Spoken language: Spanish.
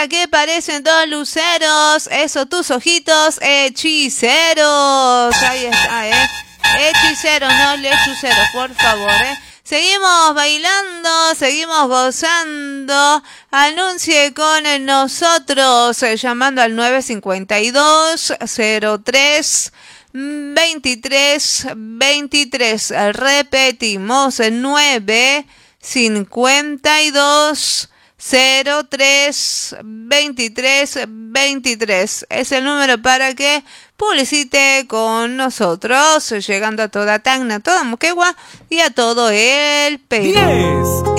para que parecen dos luceros. Eso, tus ojitos hechiceros. Ahí está, hechiceros, no lechuceros, por favor, Seguimos bailando, seguimos gozando. Anuncie con nosotros llamando al 952-03 2323. Repetimos, 952-03-2323. Es el número para que publicite con nosotros, llegando a toda Tacna, toda Moquegua y a todo el Perú. 10.